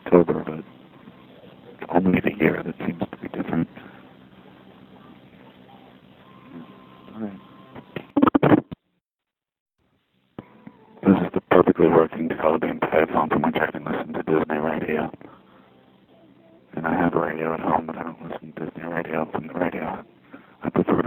October, but it's only the year that seems to be different. Alright. This is the perfectly working telebeam headphone from which I can listen to Disney radio. And I have a radio at home, but I don't listen to Disney radio from the